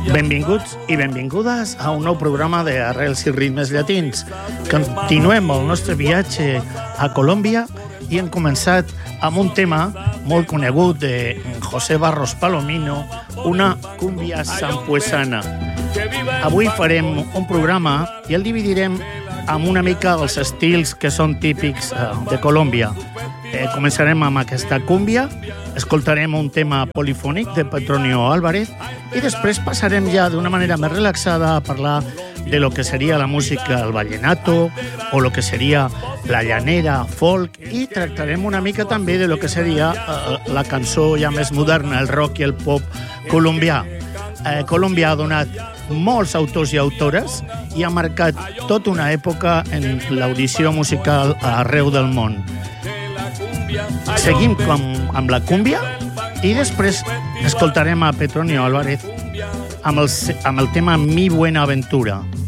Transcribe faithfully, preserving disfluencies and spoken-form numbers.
Benvinguts i benvingudes a un nou programa d'Arrels i ritmes llatins. Continuem el nostre viatge a Colòmbia i hem començat amb un tema molt conegut de José Barros Palomino, una cúmbia sampuesana. Avui farem un programa i el dividirem amb una mica els estils que són típics de Colòmbia. Eh, començarem amb aquesta cúmbia, escoltarem un tema polifònic de Petronio Álvarez i després passarem ja d'una manera més relaxada a parlar de lo que seria la música, el vallenato o lo que seria la llanera, folk, i tractarem una mica també de lo que seria eh, la cançó ja més moderna, el rock i el pop colombià. Eh, Colòmbia ha donat molts autors i autores i ha marcat tota una època en l'audició musical arreu del món. Seguim com, amb la cúmbia i després escoltarem a Petronio Álvarez amb el, amb el tema Mi Buena Aventura.